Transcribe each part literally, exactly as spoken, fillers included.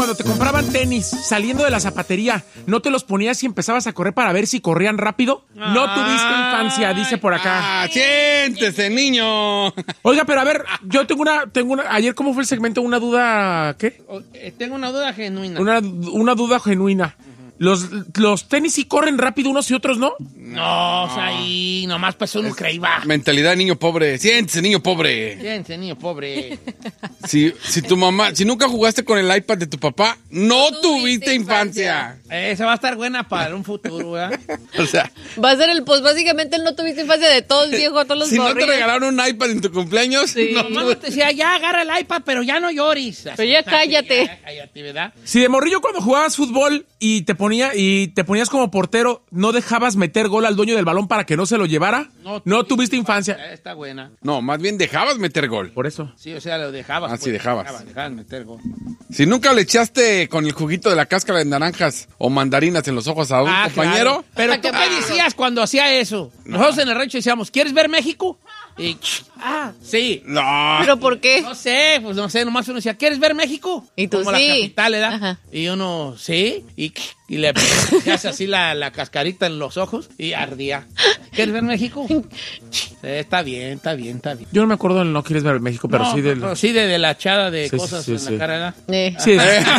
Cuando te compraban tenis saliendo de la zapatería, ¿no te los ponías y empezabas a correr para ver si corrían rápido? No tuviste infancia, dice por acá. Ah, siéntese, niño. Oiga, pero a ver, yo tengo una, tengo una, ayer ¿cómo fue el segmento? Una duda, ¿qué? Eh, Tengo una duda genuina. Una, una duda genuina. Los, los tenis sí corren rápido unos y otros, ¿no? No, o sea, ahí nomás pasó un creíba. Mentalidad de niño pobre. Siéntese, niño pobre. Fíjense, niño pobre. Si, si tu mamá, si nunca jugaste con el iPad de tu papá, no, No tuviste tuviste infancia. Esa va a estar buena para un futuro, ¿verdad? O sea, Va a ser el post, básicamente el no tuviste infancia de todos, viejo, a todos los si no te morrillos. regalaron un iPad en tu cumpleaños, Sí. no, Mamá te decía, ya agarra el iPad, pero ya no llores. Así, Pero ya así, cállate. Ya, cállate, ¿verdad? Si de morrillo cuando jugabas fútbol y te ponía y te ponías como portero, ¿no dejabas meter gol al dueño del balón para que no se lo llevara? No, tuviste infancia. Eh, Está buena. no, más bien dejabas meter gol. Por eso. Sí, o sea, lo dejabas. Ah, sí, dejabas. Dejabas, dejabas meter gol. Si nunca le echaste con el juguito de la cáscara de naranjas o mandarinas en los ojos a un Ah, compañero, claro. Pero tú qué decías cuando hacía eso. Nosotros en el rancho decíamos, ¿quieres ver México? Y, ah, sí. no. ¿Pero por qué? No sé, pues no sé, nomás uno decía, ¿quieres ver México? Y tú, Como sí. la capital, ¿verdad? Ajá. Y uno, sí, y, y le hace así la, la cascarita en los ojos y ardía. ¿Quieres ver México? Sí, está bien, está bien, está bien. Yo no me acuerdo del No Quieres Ver México, pero No, sí del... pero sí de, de la echada de Sí, cosas sí, en sí. la cara, ¿verdad? Eh. Sí,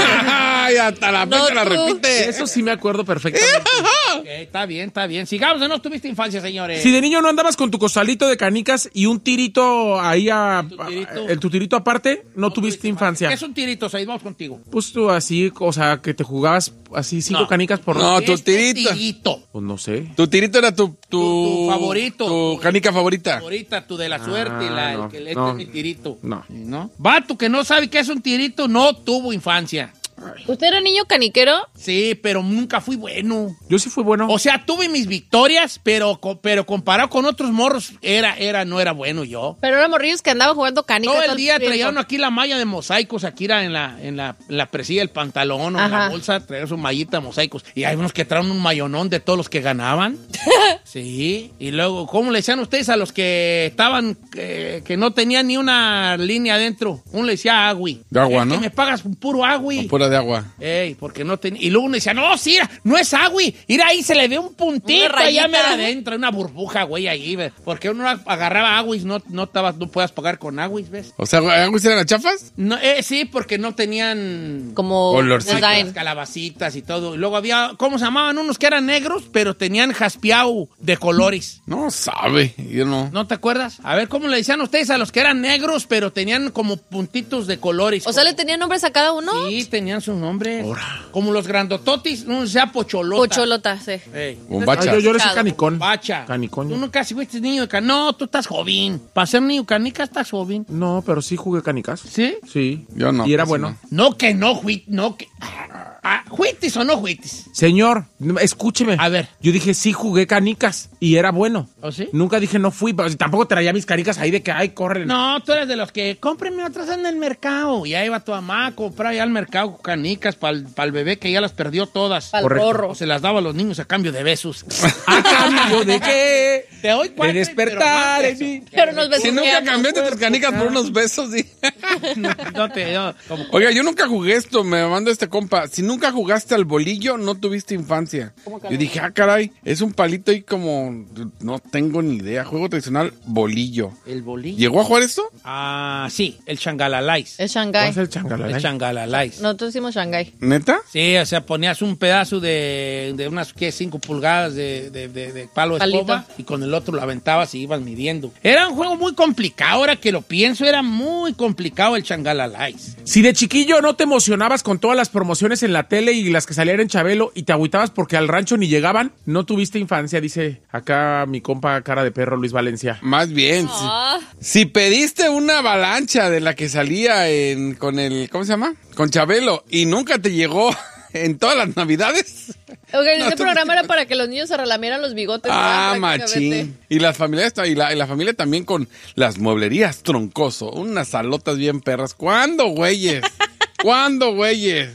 Ay, hasta la No, fecha la tú. repite. eso sí me acuerdo perfectamente. Ok, está bien, está bien. Sigamos, no tuviste infancia, señores. Si de niño no andabas con tu costalito de canicas y un tirito ahí a... ¿Tu tirito? a- el tu tirito aparte, no, tuviste infancia. ¿Qué es un tirito, Said? Vamos contigo. Pues tú así, o sea, que te jugabas así cinco No. canicas por... No, tu Este tirito. tirito. Pues no sé. Tu tirito era tu, tu, Tu- tu favorito. Tu canica favorita. Ahorita tu de la suerte y la, no, el que le no. este es mi tirito. No. ¿No? Vato que no sabe qué es un tirito, no tuvo infancia. ¿Usted era niño caniquero? Sí, pero nunca fui bueno. Yo sí fui bueno. O sea, tuve mis victorias, pero, co- pero comparado con otros morros, era, era, no era bueno yo. Pero eran morrillos que andaban jugando canicas. Todo el día tiempo. traía uno aquí la malla de mosaicos, aquí era en la, en la, en la presilla del pantalón o en la Ajá. bolsa, traía su mallita de mosaicos. Y hay unos que traen un mayonón de todos los que ganaban. Sí. Y luego, ¿cómo le decían ustedes a los que estaban, que, que no tenían ni una línea adentro? Uno le decía agui. De agua, Es ¿no? que me pagas un puro agui. Pura de agua. Ey, porque no tenía. Y luego uno decía, no, sí, no es agui. Mira, ahí se le ve un puntito Una rayita. allá mera adentro, una burbuja, güey, ahí, ve. Porque uno agarraba aguis, no, no, estabas- no puedas pagar con aguis, ¿ves? O sea, ¿aguas eran las chafas? No, eh, sí, porque no tenían Como Olorcito. design. las calabacitas y todo. Y luego había, ¿cómo se llamaban? Unos que eran negros, pero tenían jaspeado de colores. No sabe, yo no. ¿No te acuerdas? A ver, ¿cómo le decían ustedes a los que eran negros, pero tenían como puntitos de colores? O sea, ¿le tenían nombres a cada uno? Sí, tenían sus nombres. Como los grandototis, no sea pocholota. Pocholota, sí. Ey. Bombacha. Ah, yo, yo le sé Chado. canicón. Bacha. Canicón. Tú nunca fuiste niño de canica. No, tú estás joven. Para ser niño canica estás joven. No, pero sí jugué canicas. ¿Sí? Sí. Yo no, Y era casi bueno. No, que no, juit, no, que... Ah, ¿juitis o no juitis? Señor, no, escúcheme. A ver. Yo dije, sí jugué canicas y era bueno. ¿O sí? Nunca dije no fui, pero tampoco traía mis canicas ahí de que, ay, corren. No, tú eres de los que cómprenme otras en el mercado. Y ahí va tu mamá a comprar ya al mercado canicas para el bebé que ya las perdió todas. Pa'l Correcto. rorro. O se las daba a los niños a cambio de besos. ¿A cambio de qué? Te doy cuatro, De despertar pero en mí. Pero nos Si nunca besuqueamos. cambiaste tus canicas por unos besos, sí. no, no te no, como- Oiga, yo nunca jugué esto, me manda este compa. Si nunca jugaste al bolillo, no tuviste infancia. Yo dije, ah, caray, es un palito ahí como, no tengo ni idea. Juego tradicional, bolillo. el bolillo. ¿Llegó a jugar esto? Ah, sí, el changalalais. Es ¿Vas Shanghái. el changalalay? El changalalais. Nosotros hicimos Shanghái. ¿Neta? Sí, o sea, ponías un pedazo de, de unas, ¿qué? Cinco pulgadas de, de, de- de palo de Palito. escoba y con el otro lo aventabas y ibas midiendo. Era un juego muy complicado, ahora que lo pienso, era muy complicado el changalalais. Si de chiquillo no te emocionabas con todas las promociones en la tele y las que salían en Chabelo y te agüitabas porque al rancho ni llegaban, no tuviste infancia, dice acá mi compa cara de perro Luis Valencia. Más bien. si- Ah, Si, pediste una avalancha de la que salía en, con el, ¿cómo se llama? Con Chabelo y nunca te llegó en todas las navidades. oiga, No, ese tú- programa era para que los niños se relamieran los bigotes. Ah, ¿verdad? Prácticamente. machín. Y las familias, y la, y la familia también con las mueblerías Troncoso. Unas salotas bien perras. ¿Cuándo, güeyes? ¿Cuándo, güeyes?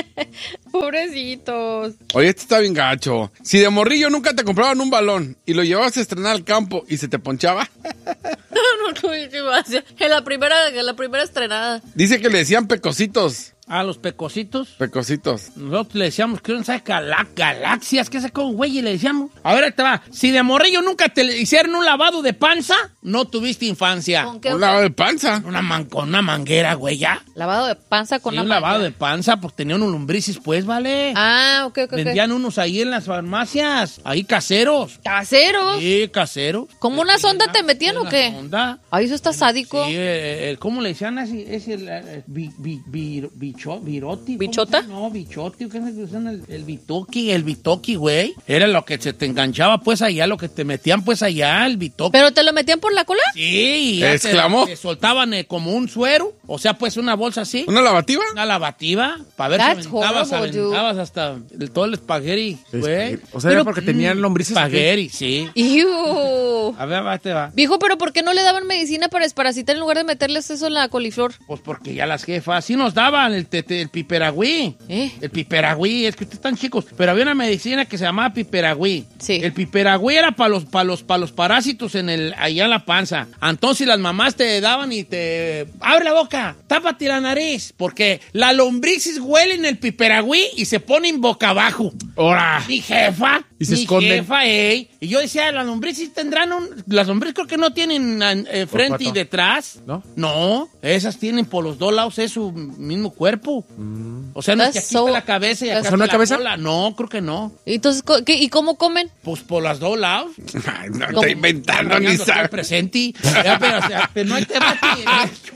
Pobrecitos. Oye, este está bien gacho. Si de morrillo nunca te compraban un balón y lo llevabas a estrenar al campo y se te ponchaba, No tuviste infancia. En la primera, en la primera estrenada. dice que le decían pecositos. A los pecositos. Pecositos. Nosotros le decíamos que eran, ¿sabes? Galá- galaxias, ¿qué sé cómo, güey? Y le decíamos. A ver, ahí te va. Si de morrillo nunca te le hicieron un lavado de panza, no tuviste infancia. ¿Con qué? Un lavado de panza. Una man- con una manguera, güey, ya. Lavado de panza con Sí, la un lavado mano. de panza, pues tenían unos lombrices, pues, ¿vale? Ah, ok, ok, ok. Vendían unos ahí en las farmacias, ahí caseros. ¿Caseros? Sí, caseros. ¿Como una sonda te metían o Una qué? sonda. Ay, eso está sádico. Sí, eh, eh, ¿cómo le decían así? Es el, eh, bi- bi- bi- bicho- biroti. ¿cómo ¿Bichota? se llama? No, bichoti. ¿Qué es lo que usan? El, el bitoki, el bitoki, güey. Era lo que se te enganchaba, pues, allá, lo que te metían, pues, allá, el bitoki. ¿Pero te lo metían por la cola? Sí, y ya te- ¿Exclamó? Te, soltaban eh, como un suero, o sea, pues, una bolsa así. ¿Una lavativa? Una lavativa, para ver That's si aventabas, horrible, dude. aventabas hasta el, todo el espagueti, güey. O sea, Pero- era porque tenían lombrices. Espagueti, sí. Iu. A ver, va, te va. Viejo, pero ¿por qué no le daban medicina para desparasitar en lugar de meterles eso en la coliflor? Pues porque ya las jefas sí nos daban el, te- te- el piperagüí. ¿Eh? El piperagüí, es que ustedes están chicos. Pero había una medicina que se llamaba piperagüí. Sí. El piperagüí era para los, para los, para los parásitos en el, allá en la panza. Entonces las mamás te daban y te... ¡Abre la boca! ¡Tápate la nariz! Porque la lombrices huelen el piperagüí y se ponen boca abajo. ¡Hora! Mi jefa, Y se mi esconden. jefa, ey. Y yo decía, las lombrices tendrán un... Las lombrices creo que no tienen eh, frente y Olfato. detrás. ¿No? No, esas tienen por los dos lados, es su mismo cuerpo. O sea, no es que That's aquí está so- la cabeza y acá that's- está ¿Son una la cabeza? cola. No, creo que no. Entonces, co- ¿qué- ¿y cómo comen? Pues por los dos lados. Ay, no, ¿Cómo? está inventando ni Bañándose sabe. el presente. Ya, pero, o sea, pero no hay tema aquí.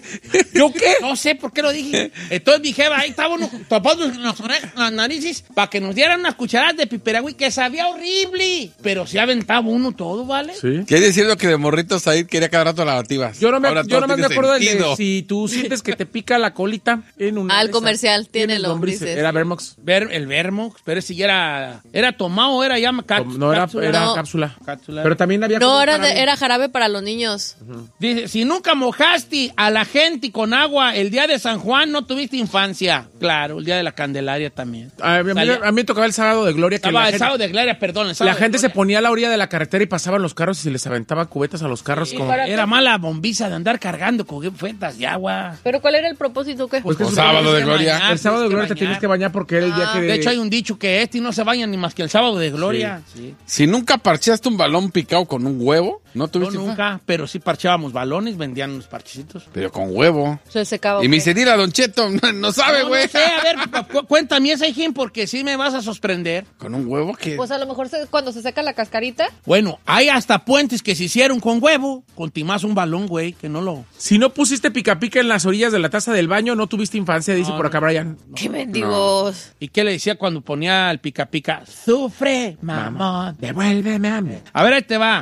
¿Yo qué? No sé por qué lo dije. Entonces mi jefa, ahí estábamos tapando las orejas, las narices para que nos dieran unas cucharadas de piperagüí que sabía horrible. Pero se aventaba uno todo, ¿vale? Sí. Quiere decir lo que de morrito Said quería cada rato lavativas. Yo no me, Ahora yo todo nomás me tiene acuerdo del de sentido. si tú sientes que te pica la colita en una. Al de esas, comercial, tiene tienes lombrices. Era Vermox. Ver, el Vermox, pero ese ya era, era tomado o era ya cap- No era, cápsula. era No. cápsula. Cápsula. Pero también había. No, como era, jarabe. de- era jarabe para los niños. Dice, si nunca mojaste a la gente con agua el día de San Juan, no tuviste infancia. Claro, el día de la Candelaria también. A mí, a mí- Salía- a mí me tocaba el sábado de gloria que Estaba la el gente, sábado de Gloria, perdón. el sábado la de gente se Gloria. ponía a la orilla de la carretera y pasaban los carros y se les aventaba cubetas a los carros. como, para- Era mala bombiza de andar cargando cubetas de agua. ¿Pero cuál era el propósito? ¿Qué? Pues que O se sábado supone de que gloria. bañar, el sábado de gloria te bañar. tienes que bañar porque era el día Ah. que. De hecho, hay un dicho que este y no se baña ni más que el sábado de Gloria. Sí. Si nunca parcheaste un balón picado con un huevo, no Yo tuviste infancia. nunca, pero sí parchábamos balones, vendían unos parchecitos. Pero con huevo. Se secaba. Y ¿o me qué? dice, dile a Don Cheto, no, no sabe, No, güey. no sé, a ver, cu- cuéntame esa, hijín, porque sí me vas a sorprender. ¿Con un huevo que Pues a lo mejor se- cuando se seca la cascarita. Bueno, hay hasta puentes que se hicieron con huevo, con timás un balón, güey, que no lo... Si no pusiste pica pica en las orillas de la taza del baño, no tuviste infancia, dice por acá Brian. ¡Qué mendigos! ¿Y qué le decía cuando ponía el pica pica? Sufre, mamón, Devuélveme a mí. A ver, ahí te va.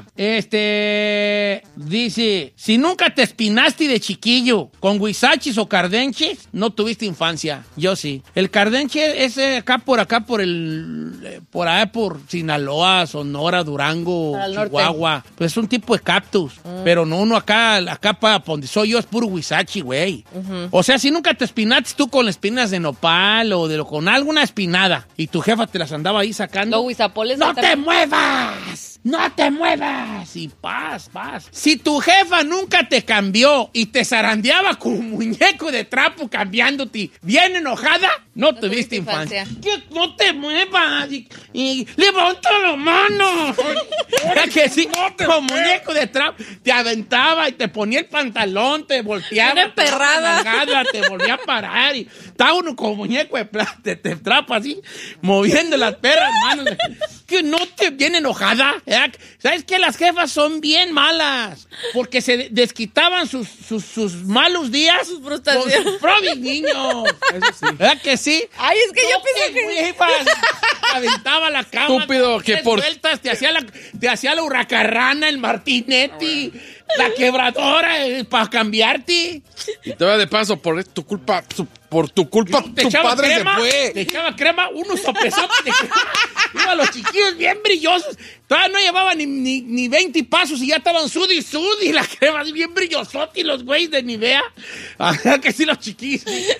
Este dice: si nunca te espinaste de chiquillo con huizachis o cardenches, no tuviste infancia. Yo sí. El cardenche es eh, acá por acá por el eh, por allá por Sinaloa, Sonora, Durango, Para el norte. Chihuahua. Pues es un tipo de cactus. Pero no uno acá, acá para donde soy yo es puro huizachi, güey. O sea, si nunca te espinaste tú con espinas de nopal o de lo con alguna espinada y tu jefa te las andaba ahí sacando. Los huizapoles. ¡No sacan- te muevas! ¡No te muevas! Y paz, paz. Si tu jefa nunca te cambió y te zarandeaba con un muñeco de trapo cambiándote bien enojada, no, tuviste tuviste infancia. infancia. ¿Qué? ¡No te muevas! Y, y levanta la mano. ¿Verdad que sí? Con muñeco de trapo te aventaba y te ponía el pantalón, te volteaba. Una emperrada. te daba la nalgada, te volvía a parar y estaba uno con muñeco de, pla- de, de trapo así, moviendo las perras manos. Que no te viene enojada. ¿verdad? ¿Sabes qué? Las jefas son bien malas. Porque se desquitaban sus, sus, sus malos días Sus con frustraciones. sus propios niños. Eso sí. ¿Verdad que sí? Ay, es que yo No pensé te que... muevas. Te aventaba la cama. Estúpido, que tres por- vueltas, te hacía la, te hacía la hurracarrana, el martinetti, la quebradora para cambiarte. Y todavía de paso, por tu culpa, su- por tu culpa, Te tu echaba padre crema, se te fue. echaba crema, unos sopesopes de crema. Iban los chiquillos bien brillosos. Todavía no llevaban ni, ni, ni veinte pasos y ya estaban sudi sudi la crema así bien brillosote y los güeyes de Nivea. Ah, que sí, los chiquillos.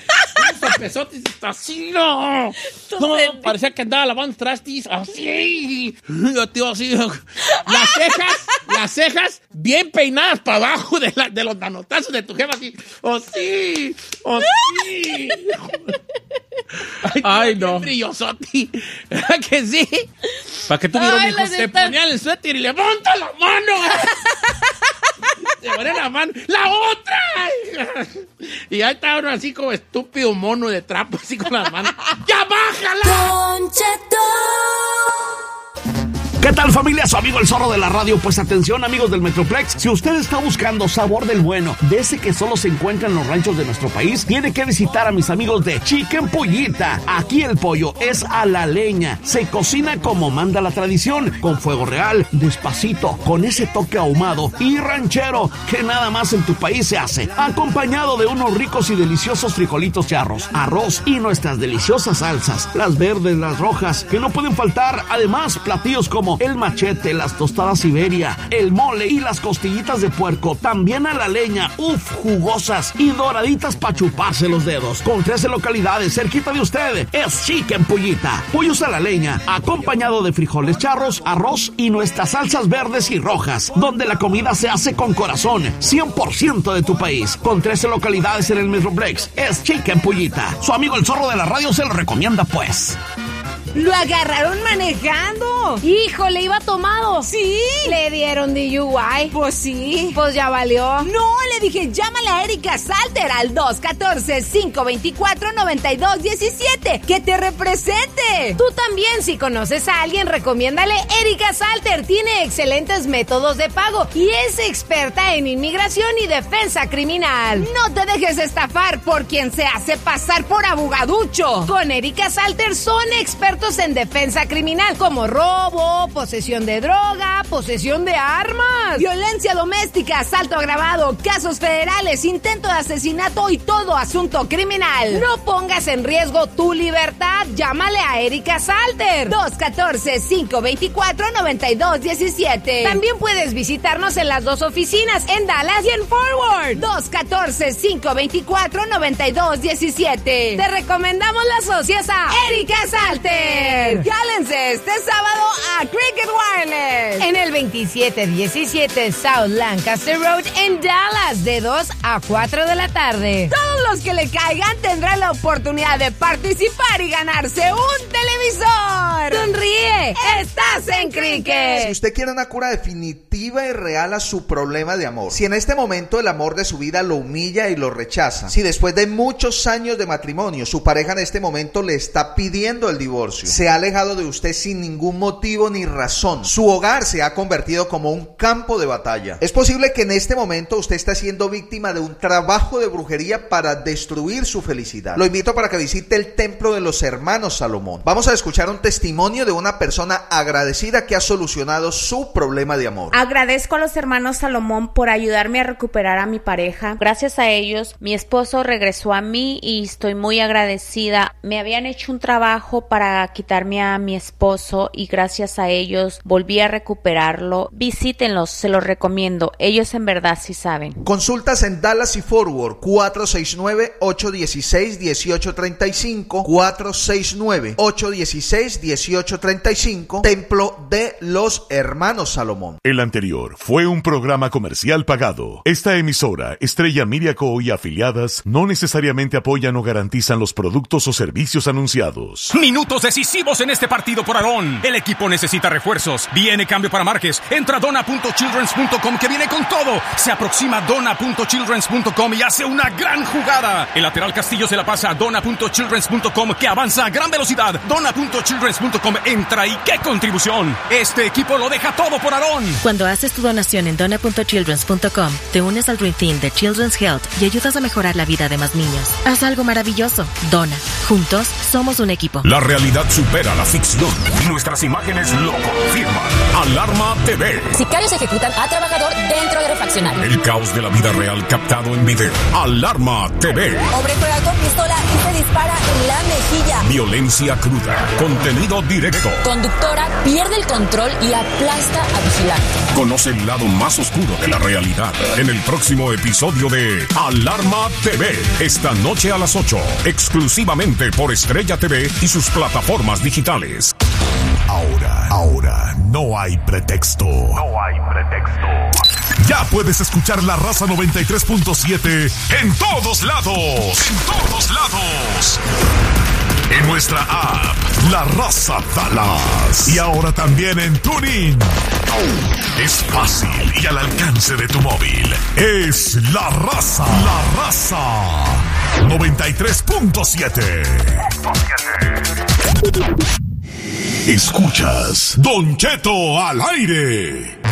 Pesotes, así, no. No, parecía que andaba lavando trastis, así. Yo, tío, así. Las cejas, las cejas bien peinadas para abajo de, la, de los manotazos de tu jefa, así. Oh, sí, oh, sí. Ay, Ay no. Brillosoti. ¿Verdad que sí? ¿Para qué tuvieron Ay, hijos? la Se ponía el suéter y levanta la mano. Se pone la mano. ¡La otra! Y ahí está uno así como estúpido mono de trapo, así con las manos. ¡Ya bájala! Don Cheto. ¿Qué tal, familia? Su amigo el Zorro de la radio. Pues atención, amigos del Metroplex, si usted está buscando sabor del bueno, de ese que solo se encuentra en los ranchos de nuestro país, tiene que visitar a mis amigos de Chicken Pollita. Aquí el pollo es a la leña, se cocina como manda la tradición, con fuego real, despacito, con ese toque ahumado y ranchero que nada más en tu país se hace, acompañado de unos ricos y deliciosos frijolitos charros, arroz y nuestras deliciosas salsas, las verdes, las rojas, que no pueden faltar. Además, platillos como el machete, las tostadas Siberia, el mole y las costillitas de puerco, también a la leña, uff, jugosas y doraditas para chuparse los dedos. Con trece localidades cerquita de usted, es Chicken Pollita. Pollos a la leña, acompañado de frijoles charros, arroz y nuestras salsas verdes y rojas, donde la comida se hace con corazón, cien por ciento de tu país. Con trece localidades en el Metroplex, es Chicken Pollita. Su amigo el Zorro de la radio se lo recomienda, pues. ¡Lo agarraron manejando! Híjole, iba tomado. ¿Sí? ¿Le dieron D U I? Pues sí. Pues ya valió. No, le dije, llámale a Erika Salter al dos uno cuatro, cinco dos cuatro, nueve dos uno siete. ¡Que te represente! Tú también, si conoces a alguien, recomiéndale Erika Salter. Tiene excelentes métodos de pago y es experta en inmigración y defensa criminal. No te dejes estafar por quien se hace pasar por abogaducho. Con Erika Salter son expertos en defensa criminal, como robo, posesión de droga, posesión de armas, violencia doméstica, asalto agravado, casos federales, intento de asesinato y todo asunto criminal. No pongas en riesgo tu libertad. Llámale a Erika Salter. dos uno cuatro, cinco dos cuatro, nueve dos uno siete. También puedes visitarnos en las dos oficinas, en Dallas y en Forward. dos uno cuatro, cinco dos cuatro, nueve dos uno siete. Te recomendamos las socias a Erika Salter. Jálense este sábado a Cricket Wireless en el veintisiete diecisiete South Lancaster Road en Dallas, de dos a cuatro de la tarde. Todos los que le caigan tendrán la oportunidad de participar y ganarse un televisor. Sonríe, estás en Cricket. Si usted quiere una cura definitiva y real a su problema de amor, si en este momento el amor de su vida lo humilla y lo rechaza, si después de muchos años de matrimonio su pareja en este momento le está pidiendo el divorcio, se ha alejado de usted sin ningún motivo ni razón, su hogar se ha convertido como un campo de batalla, es posible que en este momento usted está siendo víctima de un trabajo de brujería para destruir su felicidad. Lo invito para que visite el templo de los hermanos Salomón. Vamos a escuchar un testimonio de una persona agradecida que ha solucionado su problema de amor. Agradezco a los hermanos Salomón por ayudarme a recuperar a mi pareja. Gracias a ellos, mi esposo regresó a mí y estoy muy agradecida. Me habían hecho un trabajo para quitarme a mi esposo y gracias a ellos volví a recuperarlo. Visítenlos, se los recomiendo. Ellos en verdad sí saben. Consultas en Dallas y Forward, cuatro seis nueve, ocho uno seis, uno ocho tres cinco, cuatro seis nueve, ocho uno seis, uno ocho tres cinco, Templo de los Hermanos Salomón. El anterior fue un programa comercial pagado. Esta emisora, Estrella Miriaco y afiliadas, no necesariamente apoyan o garantizan los productos o servicios anunciados. Minutos decisivos en este partido por Aarón. El equipo necesita refuerzos. Viene cambio para Márquez. Entra dona punto childrens punto com que viene con todo. Se aproxima dona punto childrens punto com y hace una gran jugada. El lateral Castillo se la pasa a dona punto childrens punto com que avanza a gran velocidad. dona punto childrens punto com entra y ¡qué contribución! Este equipo lo deja todo por Aarón. Cuando haces tu donación en dona punto childrens punto com, te unes al Dream Team de Children's Health y ayudas a mejorar la vida de más niños. Haz algo maravilloso. Dona. Juntos somos un equipo. La realidad supera la ficción. Nuestras imágenes lo confirman. Alarma T V. Sicarios ejecutan a trabajador dentro de refaccionario. El caos de la vida real captado en video. Alarma T V. Hombre juega con pistola y se dispara en la mejilla. Violencia cruda. Contenido directo. Conductora pierde el control y aplasta a vigilante. Conoce el lado más oscuro de la realidad en el próximo episodio de Alarma T V. Esta noche a las ocho, exclusivamente por Estrella T V y sus plataformas digitales. Ahora, ahora, no hay pretexto. No hay pretexto. Ya puedes escuchar La Raza noventa y tres punto siete en todos lados. En todos lados. En nuestra app, La Raza Dallas. Y ahora también en TuneIn. Es fácil y al alcance de tu móvil. Es La Raza. La Raza noventa y tres punto siete. Escuchas Don Cheto al aire.